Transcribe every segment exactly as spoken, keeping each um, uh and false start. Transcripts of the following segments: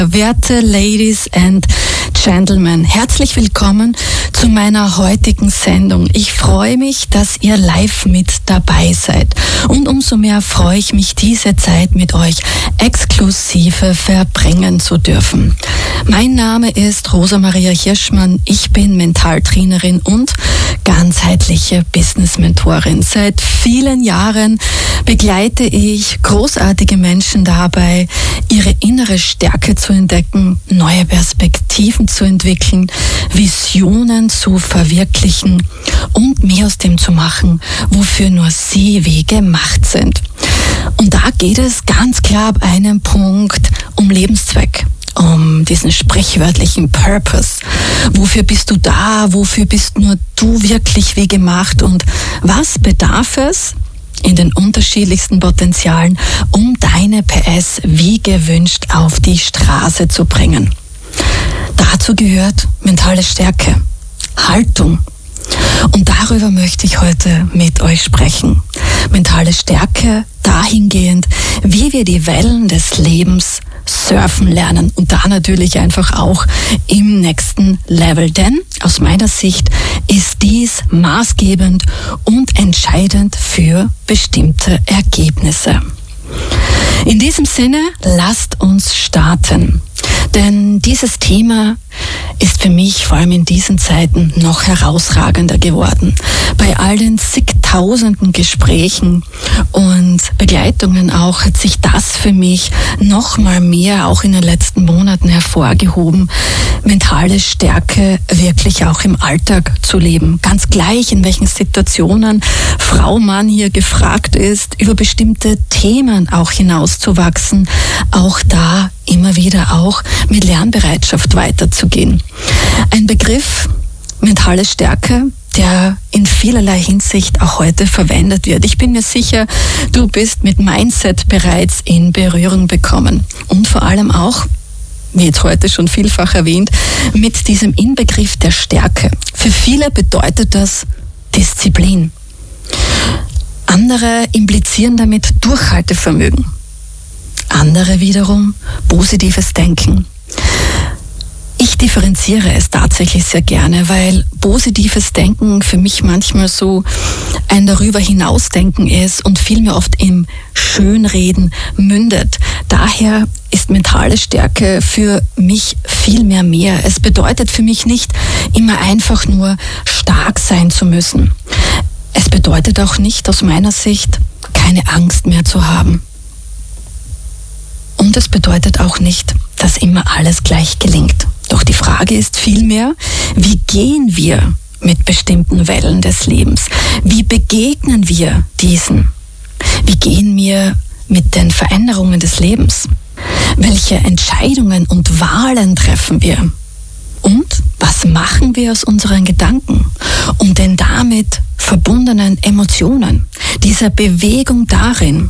Werte Ladies and Gentlemen, herzlich willkommen zu meiner heutigen Sendung. Ich freue mich, dass ihr live mit dabei seid. Und umso mehr freue ich mich, diese Zeit mit euch exklusive verbringen zu dürfen. Mein Name ist Rosa Maria Hirschmann. Ich bin Mentaltrainerin und ganzheitliche Business-Mentorin. Seit vielen Jahren begleite ich großartige Menschen dabei, ihre innere Stärke zu entdecken, neue Perspektiven zu entwickeln, Visionen zu verwirklichen und mehr aus dem zu machen, wofür nur sie wie gemacht sind. Und da geht es ganz klar ab einem Punkt um Lebenszweck, um diesen sprichwörtlichen Purpose. Wofür bist du da? Wofür bist nur du wirklich wie gemacht? Und was bedarf es in den unterschiedlichsten Potenzialen, um deine P S wie gewünscht auf die Straße zu bringen? Dazu gehört mentale Stärke, Haltung. Und darüber möchte ich heute mit euch sprechen. Mentale Stärke dahingehend, wie wir die Wellen des Lebens surfen lernen und da natürlich einfach auch im nächsten Level. Denn aus meiner Sicht ist dies maßgebend und entscheidend für bestimmte Ergebnisse. In diesem Sinne, lasst uns starten. Denn dieses Thema ist für mich vor allem in diesen Zeiten noch herausragender geworden. Bei all den zigtausenden Gesprächen und Begleitungen auch hat sich das für mich noch mal mehr auch in den letzten Monaten hervorgehoben, mentale Stärke wirklich auch im Alltag zu leben. Ganz gleich, in welchen Situationen Frau, Mann hier gefragt ist, über bestimmte Themen auch hinauszuwachsen, auch da immer wieder auch mit Lernbereitschaft weiterzugehen. Ein Begriff, mentale Stärke, der in vielerlei Hinsicht auch heute verwendet wird. Ich bin mir sicher, du bist mit Mindset bereits in Berührung bekommen. Und vor allem auch, wie jetzt heute schon vielfach erwähnt, mit diesem Inbegriff der Stärke. Für viele bedeutet das Disziplin. Andere implizieren damit Durchhaltevermögen. Andere wiederum positives Denken. Ich differenziere es tatsächlich sehr gerne, weil positives Denken für mich manchmal so ein darüber hinausdenken ist und vielmehr oft im Schönreden mündet. Daher ist mentale Stärke für mich viel mehr mehr. Es bedeutet für mich nicht immer einfach nur stark sein zu müssen. Es bedeutet auch nicht aus meiner Sicht keine Angst mehr zu haben. Und es bedeutet auch nicht, dass immer alles gleich gelingt. Doch die Frage ist vielmehr, wie gehen wir mit bestimmten Wellen des Lebens? Wie begegnen wir diesen? Wie gehen wir mit den Veränderungen des Lebens? Welche Entscheidungen und Wahlen treffen wir? Und was machen wir aus unseren Gedanken und den damit verbundenen Emotionen, dieser Bewegung darin?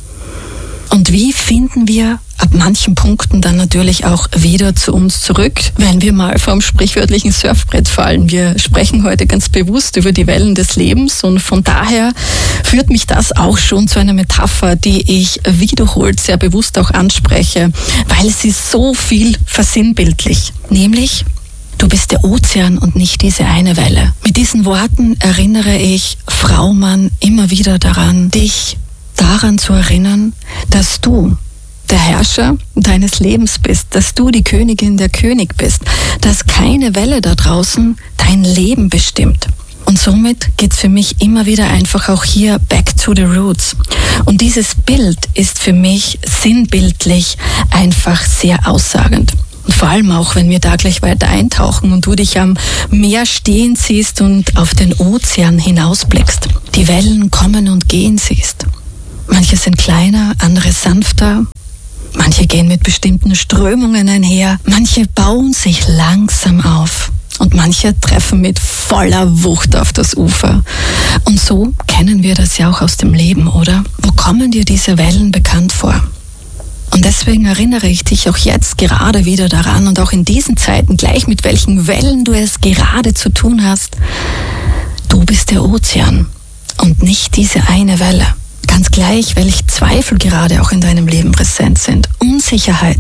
Und wie finden wir ab manchen Punkten dann natürlich auch wieder zu uns zurück, wenn wir mal vom sprichwörtlichen Surfbrett fallen? Wir sprechen heute ganz bewusst über die Wellen des Lebens und von daher führt mich das auch schon zu einer Metapher, die ich wiederholt sehr bewusst auch anspreche, weil sie so viel versinnbildlich, nämlich: Du bist der Ozean und nicht diese eine Welle. Mit diesen Worten erinnere ich Frau, Mann immer wieder daran, dich daran zu erinnern, dass du der Herrscher deines Lebens bist, dass du die Königin, der König bist, dass keine Welle da draußen dein Leben bestimmt. Und somit geht es für mich immer wieder einfach auch hier back to the roots. Und dieses Bild ist für mich sinnbildlich einfach sehr aussagend. Und vor allem auch, wenn wir da gleich weiter eintauchen und du dich am Meer stehen siehst und auf den Ozean hinausblickst, die Wellen kommen und gehen siehst. Manche sind kleiner, andere sanfter. Manche gehen mit bestimmten Strömungen einher. Manche bauen sich langsam auf. Und manche treffen mit voller Wucht auf das Ufer. Und so kennen wir das ja auch aus dem Leben, oder? Wo kommen dir diese Wellen bekannt vor? Und deswegen erinnere ich dich auch jetzt gerade wieder daran und auch in diesen Zeiten, gleich mit welchen Wellen du es gerade zu tun hast. Du bist der Ozean und nicht diese eine Welle. Ganz gleich, welche Zweifel gerade auch in deinem Leben präsent sind, Unsicherheiten.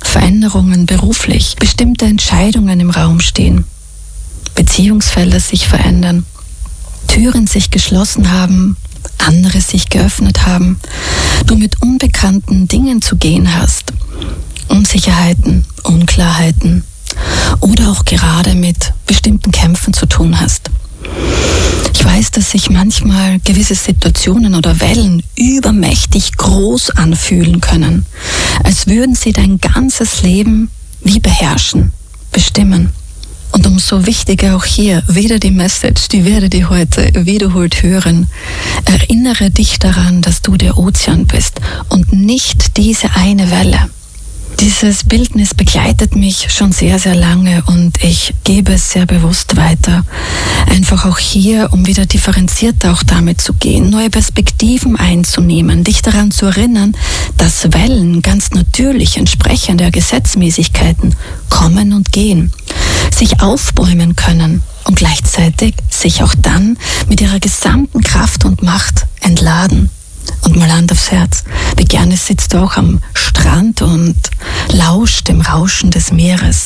Veränderungen beruflich, bestimmte Entscheidungen im Raum stehen, Beziehungsfelder sich verändern, Türen sich geschlossen haben, andere sich geöffnet haben, du mit unbekannten Dingen zu gehen hast, Unsicherheiten, Unklarheiten oder auch gerade mit bestimmten Kämpfen zu tun hast. Ich weiß, dass sich manchmal gewisse Situationen oder Wellen übermächtig groß anfühlen können, als würden sie dein ganzes Leben wie beherrschen, bestimmen. Und umso wichtiger auch hier wieder die Message, die werdet ihr heute wiederholt hören. Erinnere dich daran, dass du der Ozean bist und nicht diese eine Welle. Dieses Bildnis begleitet mich schon sehr, sehr lange und ich gebe es sehr bewusst weiter. Einfach auch hier, um wieder differenzierter auch damit zu gehen, neue Perspektiven einzunehmen, dich daran zu erinnern, dass Wellen ganz natürlich entsprechend der Gesetzmäßigkeiten kommen und gehen, sich aufbäumen können und gleichzeitig sich auch dann mit ihrer gesamten Kraft und Macht entladen. Und mal Hand aufs Herz, wie gerne sitzt du auch am Strand und lauscht dem Rauschen des Meeres.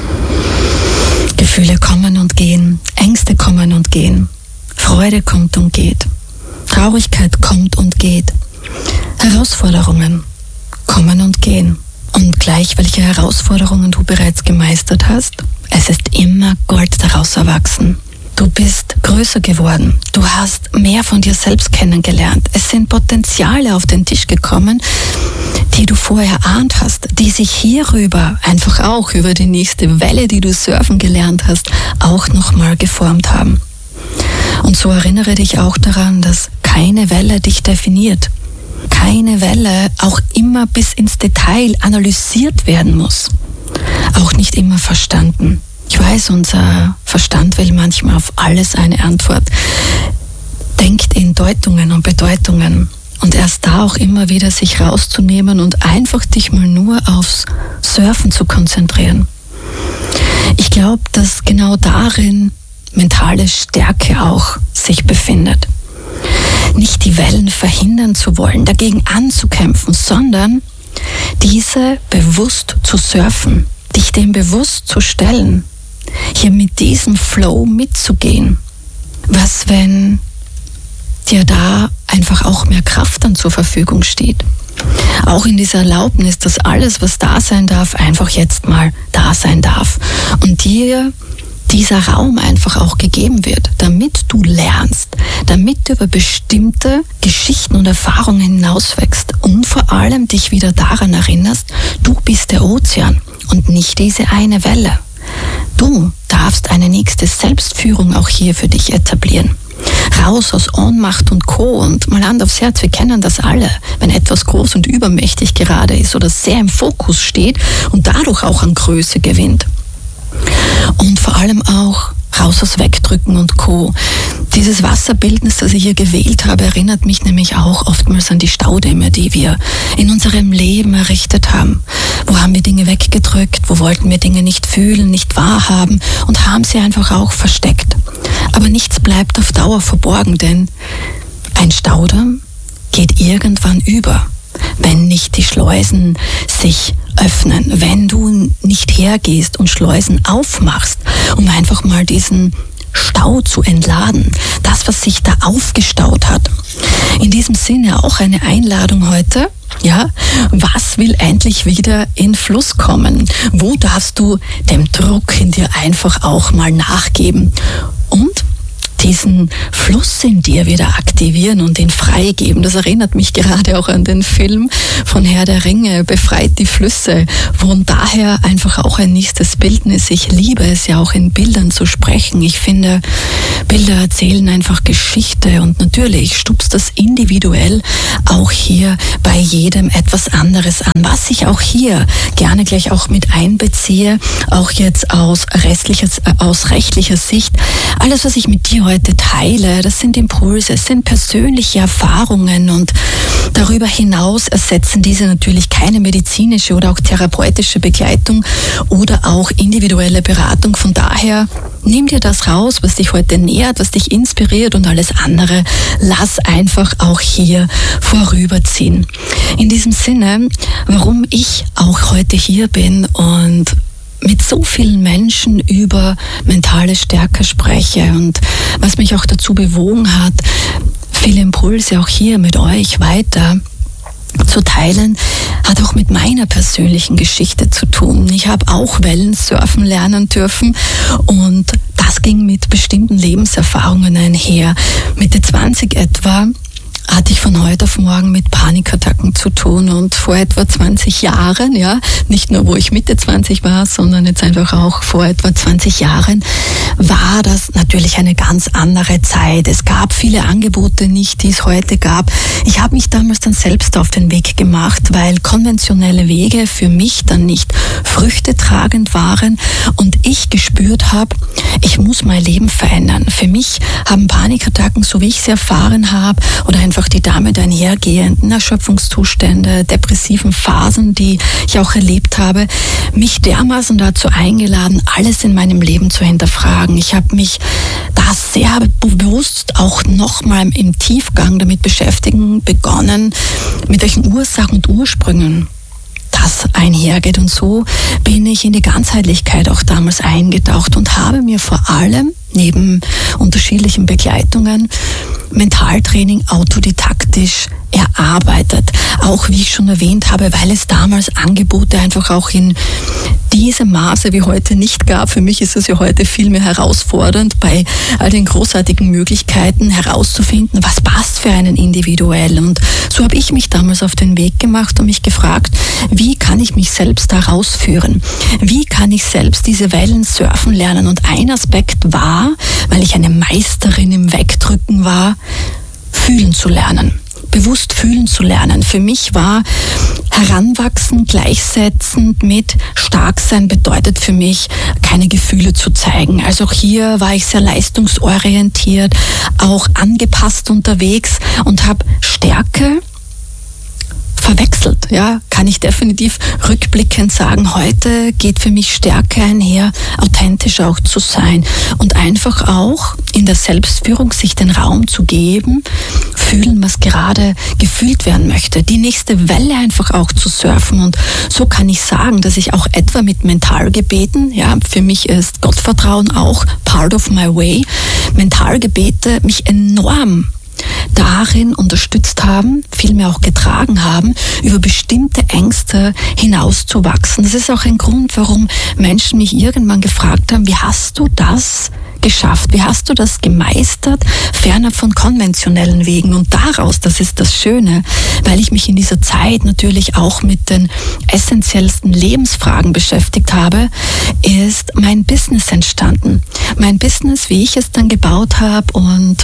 Gefühle kommen und gehen, Ängste kommen und gehen, Freude kommt und geht, Traurigkeit kommt und geht, Herausforderungen kommen und gehen. Und gleich welche Herausforderungen du bereits gemeistert hast, es ist immer Gold daraus erwachsen. Du bist größer geworden. Du hast mehr von dir selbst kennengelernt. Es sind Potenziale auf den Tisch gekommen, die du vorher erahnt hast, die sich hierüber, einfach auch über die nächste Welle, die du surfen gelernt hast, auch nochmal geformt haben. Und so erinnere dich auch daran, dass keine Welle dich definiert. Keine Welle auch immer bis ins Detail analysiert werden muss. Auch nicht immer verstanden. Ich weiß, unser Verstand will manchmal auf alles eine Antwort. Denkt in Deutungen und Bedeutungen und erst da auch immer wieder sich rauszunehmen und einfach dich mal nur aufs Surfen zu konzentrieren. Ich glaube, dass genau darin mentale Stärke auch sich befindet. Nicht die Wellen verhindern zu wollen, dagegen anzukämpfen, sondern diese bewusst zu surfen, dich dem bewusst zu stellen, hier mit diesem Flow mitzugehen. Was, wenn dir da einfach auch mehr Kraft dann zur Verfügung steht? Auch in dieser Erlaubnis, dass alles, was da sein darf, einfach jetzt mal da sein darf. Und dir dieser Raum einfach auch gegeben wird, damit du lernst, damit du über bestimmte Geschichten und Erfahrungen hinauswächst und vor allem dich wieder daran erinnerst, du bist der Ozean und nicht diese eine Welle. Du darfst eine nächste Selbstführung auch hier für dich etablieren. Raus aus Ohnmacht und Co. Und mal Hand aufs Herz, wir kennen das alle, wenn etwas groß und übermächtig gerade ist oder sehr im Fokus steht und dadurch auch an Größe gewinnt. Und vor allem auch raus aus Wegdrücken und Co. Dieses Wasserbildnis, das ich hier gewählt habe, erinnert mich nämlich auch oftmals an die Staudämme, die wir in unserem Leben errichtet haben. Wo haben wir Dinge weggedrückt, wo wollten wir Dinge nicht fühlen, nicht wahrhaben und haben sie einfach auch versteckt. Aber nichts bleibt auf Dauer verborgen, denn ein Staudamm geht irgendwann über, wenn nicht die Schleusen sich öffnen, wenn du nicht hergehst und Schleusen aufmachst, um einfach mal diesen Stau zu entladen, das, was sich da aufgestaut hat. In diesem Sinne auch eine Einladung heute, ja, was will endlich wieder in Fluss kommen? Wo darfst du dem Druck in dir einfach auch mal nachgeben und diesen Fluss in dir wieder aktivieren und ihn freigeben? Das erinnert mich gerade auch an den Film von Herr der Ringe, Befreit die Flüsse, von daher einfach auch ein nächstes Bildnis. Ich liebe es ja auch in Bildern zu sprechen. Ich finde, Bilder erzählen einfach Geschichte und natürlich stupst das individuell auch hier bei jedem etwas anderes an. Was ich auch hier gerne gleich auch mit einbeziehe, auch jetzt aus, restlicher, aus rechtlicher Sicht, alles, was ich mit dir heute teile, das sind Impulse, es sind persönliche Erfahrungen und darüber hinaus ersetzen diese natürlich keine medizinische oder auch therapeutische Begleitung oder auch individuelle Beratung. Von daher Nimm dir das raus, was dich heute nährt, was dich inspiriert, und alles andere lass einfach auch hier vorüberziehen. In diesem Sinne, warum ich auch heute hier bin und mit so vielen Menschen über mentale Stärke spreche und was mich auch dazu bewogen hat, viele Impulse auch hier mit euch weiter zu teilen, hat auch mit meiner persönlichen Geschichte zu tun. Ich habe auch Wellen surfen lernen dürfen und das ging mit bestimmten Lebenserfahrungen einher. Mitte zwanzig etwa hatte ich von heute auf morgen mit Panikattacken zu tun, und vor etwa zwanzig Jahren, ja, nicht nur wo ich Mitte zwanzig war, sondern jetzt einfach auch vor etwa zwanzig Jahren, war das natürlich eine ganz andere Zeit. Es gab viele Angebote nicht, die es heute gab. Ich habe mich damals dann selbst auf den Weg gemacht, weil konventionelle Wege für mich dann nicht früchtetragend waren und ich gespürt habe, ich muss mein Leben verändern. Für mich haben Panikattacken, so wie ich sie erfahren habe, oder einfach die damit einhergehenden Erschöpfungszustände, depressiven Phasen, die ich auch erlebt habe, mich dermaßen dazu eingeladen, alles in meinem Leben zu hinterfragen. Ich habe mich da sehr bewusst auch nochmal im Tiefgang damit beschäftigen begonnen, mit welchen Ursachen und Ursprüngen das einhergeht. Und so bin ich in die Ganzheitlichkeit auch damals eingetaucht und habe mir vor allem neben unterschiedlichen Begleitungen Mentaltraining autodidaktisch erarbeitet. Auch, wie ich schon erwähnt habe, weil es damals Angebote einfach auch in diesem Maße wie heute nicht gab. Für mich ist es ja heute viel mehr herausfordernd, bei all den großartigen Möglichkeiten herauszufinden, was passt für einen individuell. Und so habe ich mich damals auf den Weg gemacht und mich gefragt, wie kann ich mich selbst da rausführen? Wie kann ich selbst diese Wellen surfen lernen? Und ein Aspekt war, weil ich eine Meisterin im Wegdrücken war, fühlen zu lernen. Bewusst fühlen zu lernen. Für mich war Heranwachsen gleichsetzend mit Starksein bedeutet für mich, keine Gefühle zu zeigen. Also auch hier war ich sehr leistungsorientiert, auch angepasst unterwegs und habe Stärke verwechselt, ja, kann ich definitiv rückblickend sagen. Heute geht für mich Stärke einher, authentisch auch zu sein und einfach auch in der Selbstführung sich den Raum zu geben, fühlen, was gerade gefühlt werden möchte, die nächste Welle einfach auch zu surfen. Und so kann ich sagen, dass ich auch etwa mit Mentalgebeten, ja, für mich ist Gottvertrauen auch part of my way, Mentalgebete mich enorm darin unterstützt haben, vielmehr auch getragen haben, über bestimmte Ängste hinauszuwachsen. Das ist auch ein Grund, warum Menschen mich irgendwann gefragt haben, wie hast du das geschafft? Wie hast du das gemeistert, fernab von konventionellen Wegen? Und daraus, das ist das Schöne, weil ich mich in dieser Zeit natürlich auch mit den essentiellsten Lebensfragen beschäftigt habe, ist mein Business entstanden. Mein Business, wie ich es dann gebaut habe und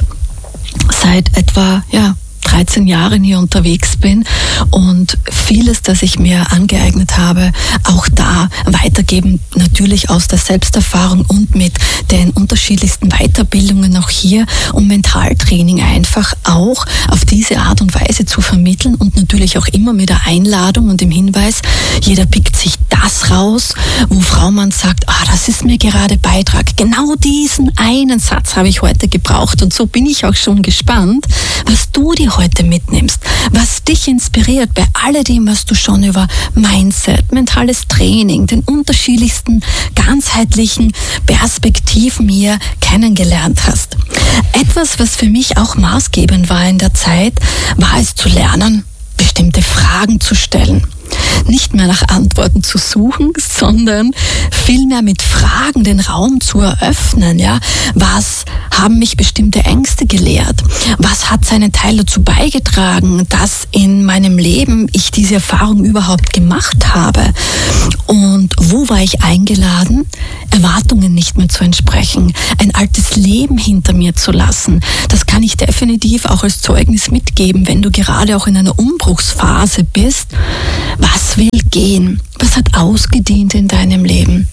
seit etwa, ja, dreizehn Jahren hier unterwegs bin und vieles, das ich mir angeeignet habe, auch da weitergeben, natürlich aus der Selbsterfahrung und mit den unterschiedlichsten Weiterbildungen auch hier, um Mentaltraining einfach auch auf diese Art und Weise zu vermitteln und natürlich auch immer mit der Einladung und dem Hinweis, jeder pickt sich das raus, wo Frau Mann sagt, ah, das ist mir gerade Beitrag. Genau diesen einen Satz habe ich heute gebraucht und so bin ich auch schon gespannt, was du dir heute mitnimmst, was dich inspiriert bei alledem, was du schon über Mindset, mentales Training, den unterschiedlichsten ganzheitlichen Perspektiven hier kennengelernt hast. Etwas, was für mich auch maßgebend war in der Zeit, war es zu lernen, bestimmte Fragen zu stellen. Nicht mehr nach Antworten zu suchen, sondern vielmehr mit Fragen den Raum zu eröffnen. Ja? Was haben mich bestimmte Ängste gelehrt? Was hat seinen Teil dazu beigetragen, dass in meinem Leben ich diese Erfahrung überhaupt gemacht habe? Und wo war ich eingeladen, Erwartungen nicht mehr zu entsprechen, ein altes Leben hinter mir zu lassen? Das kann ich definitiv auch als Zeugnis mitgeben, wenn du gerade auch in einer Umbruchsphase bist. Was will gehen? Was hat ausgedient in deinem Leben?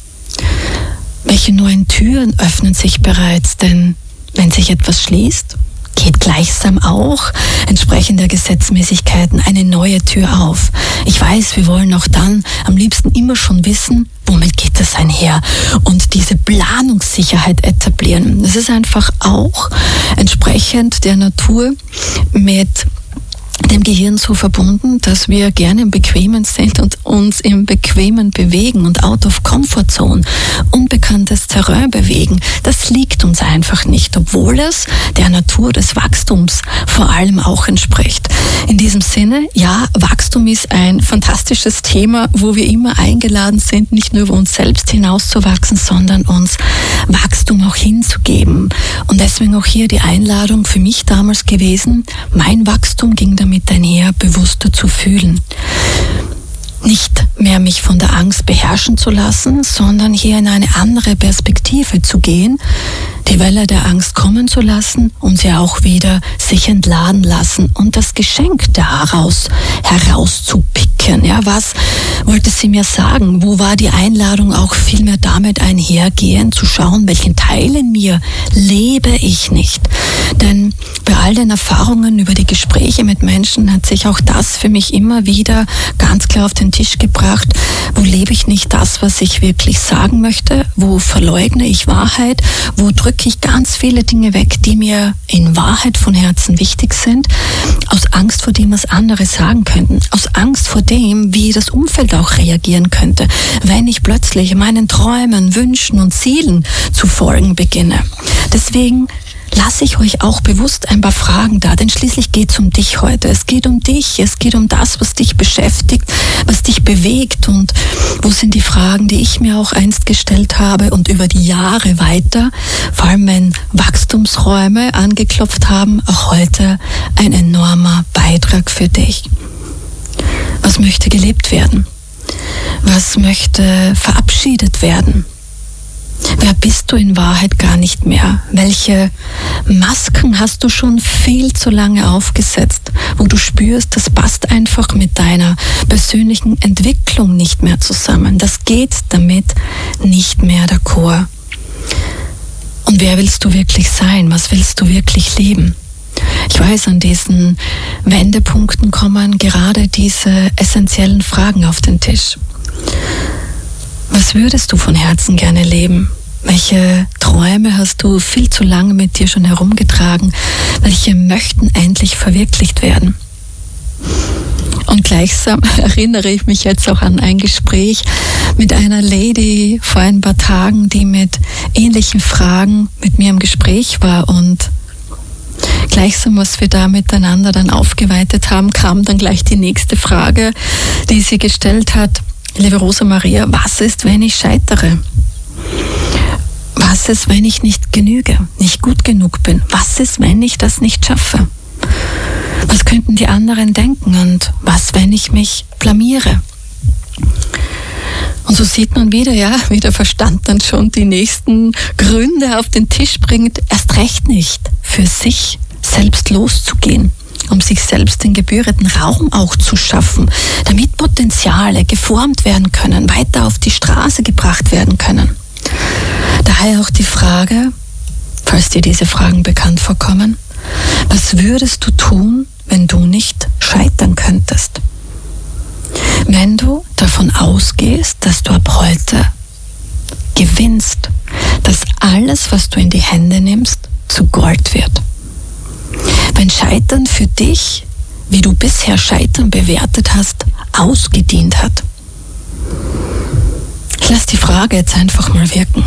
Welche neuen Türen öffnen sich bereits? Denn wenn sich etwas schließt, geht gleichsam auch entsprechend der Gesetzmäßigkeiten eine neue Tür auf. Ich weiß, wir wollen auch dann am liebsten immer schon wissen, womit geht das einher? Und diese Planungssicherheit etablieren. Das ist einfach auch entsprechend der Natur mit dem Gehirn so verbunden, dass wir gerne im Bequemen sind und uns im Bequemen bewegen und out of comfort zone, unbekanntes Terrain bewegen. Das liegt uns einfach nicht, obwohl es der Natur des Wachstums vor allem auch entspricht. In diesem Sinne, ja, Wachstum ist ein fantastisches Thema, wo wir immer eingeladen sind, nicht nur über uns selbst hinauszuwachsen, sondern uns Wachstum auch hinzugeben. Und deswegen auch hier die Einladung für mich damals gewesen, mein Wachstum ging damit einher, bewusster zu fühlen. Nicht mehr mich von der Angst beherrschen zu lassen, sondern hier in eine andere Perspektive zu gehen, die Welle der Angst kommen zu lassen und sie auch wieder sich entladen lassen und das Geschenk daraus herauszupicken. Ja, was wollte sie mir sagen? Wo war die Einladung auch vielmehr damit einhergehen, zu schauen, welchen Teil in mir lebe ich nicht? Denn bei all den Erfahrungen über die Gespräche mit Menschen hat sich auch das für mich immer wieder ganz klar auf den Tisch gebracht. Wo lebe ich nicht das, was ich wirklich sagen möchte? Wo verleugne ich Wahrheit? Wo drücke ich ganz viele Dinge weg, die mir in Wahrheit von Herzen wichtig sind, aus Angst vor dem, was andere sagen könnten, aus Angst vor dem, wie das Umfeld auch reagieren könnte, wenn ich plötzlich meinen Träumen, Wünschen und Zielen zu folgen beginne. Deswegen lasse ich euch auch bewusst ein paar Fragen da, denn schließlich geht es um dich heute. Es geht um dich, es geht um das, was dich beschäftigt, was dich bewegt und wo sind die Fragen, die ich mir auch einst gestellt habe und über die Jahre weiter, vor allem wenn Wachstumsräume angeklopft haben, auch heute ein enormer Beitrag für dich. Was möchte gelebt werden? Was möchte verabschiedet werden? Wer bist du in Wahrheit gar nicht mehr? Welche Masken hast du schon viel zu lange aufgesetzt, wo du spürst, das passt einfach mit deiner persönlichen Entwicklung nicht mehr zusammen. Das geht damit nicht mehr d'accord. Und wer willst du wirklich sein? Was willst du wirklich leben? Ich weiß, an diesen Wendepunkten kommen gerade diese essentiellen Fragen auf den Tisch. Was würdest du von Herzen gerne leben? Welche Träume hast du viel zu lange mit dir schon herumgetragen? Welche möchten endlich verwirklicht werden? Und gleichsam erinnere ich mich jetzt auch an ein Gespräch mit einer Lady vor ein paar Tagen, die mit ähnlichen Fragen mit mir im Gespräch war und gleichsam, was wir da miteinander dann aufgeweitet haben, kam dann gleich die nächste Frage, die sie gestellt hat. Liebe Rosa Maria, was ist, wenn ich scheitere? Was ist, wenn ich nicht genüge, nicht gut genug bin? Was ist, wenn ich das nicht schaffe? Was könnten die anderen denken und was, wenn ich mich blamiere? Und so sieht man wieder, ja, wie der Verstand dann schon die nächsten Gründe auf den Tisch bringt, erst recht nicht für sich selbst loszugehen, um sich selbst den gebührenden Raum auch zu schaffen, damit Potenziale geformt werden können, weiter auf die Straße gebracht werden können. Daher auch die Frage, falls dir diese Fragen bekannt vorkommen, was würdest du tun, wenn du nicht scheitern könntest? Wenn du davon ausgehst, dass du ab heute gewinnst, dass alles, was du in die Hände nimmst, zu Gold wird. Wenn Scheitern für dich, wie du bisher Scheitern bewertet hast, ausgedient hat. Ich lasse die Frage jetzt einfach mal wirken.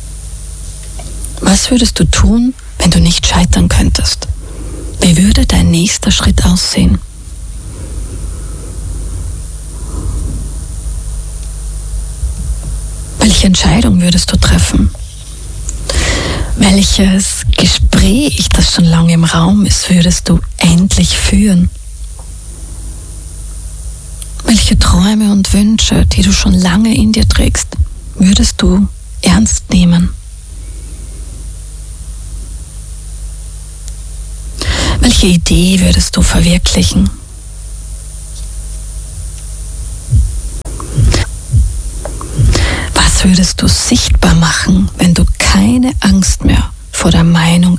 Was würdest du tun, wenn du nicht scheitern könntest? Wie würde dein nächster Schritt aussehen? Welche Entscheidung würdest du treffen? Welches Gespräch, das schon lange im Raum ist, würdest du endlich führen? Welche Träume und Wünsche, die du schon lange in dir trägst, würdest du ernst nehmen? Welche Idee würdest du verwirklichen? Was würdest du sichtbar machen, wenn du keine Angst mehr vor der Meinung